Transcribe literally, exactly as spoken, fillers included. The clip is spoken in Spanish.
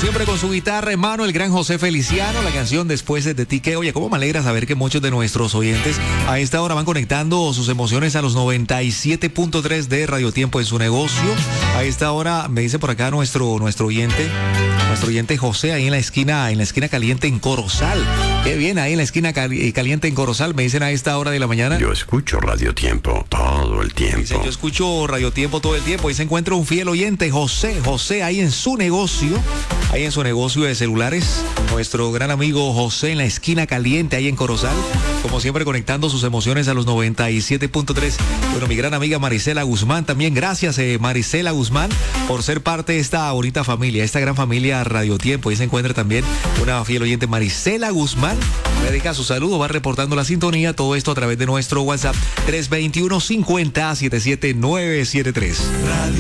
siempre con su guitarra en mano, el gran José Feliciano, la canción Después de ti. Que, oye, cómo me alegra saber que muchos de nuestros oyentes a esta hora van conectando sus emociones a los noventa y siete punto tres de Radio Tiempo en su negocio. A esta hora me dice por acá nuestro, nuestro oyente, nuestro oyente José, ahí en la esquina, en la esquina caliente en Corozal. Qué bien, ahí en la esquina cali- caliente en Corozal, me dicen a esta hora de la mañana. Yo escucho Radio Tiempo todo el tiempo. Dicen, yo escucho Radio Tiempo todo el tiempo. Ahí se encuentra un fiel oyente, José, José, ahí en su negocio, ahí en su negocio de celulares. Nuestro gran amigo José en la esquina caliente, ahí en Corozal. Como siempre, conectando sus emociones a los noventa y siete punto tres. Bueno, mi gran amiga Marisela Guzmán también. Gracias, eh, Marisela Guzmán, por ser parte de esta bonita familia, esta gran familia Radio Tiempo. Ahí se encuentra también una fiel oyente, Marisela Guzmán. Me dedica su saludo, va reportando la sintonía. Todo esto a través de nuestro WhatsApp tres dos uno, cincuenta, setenta y siete nueve siete tres. Radio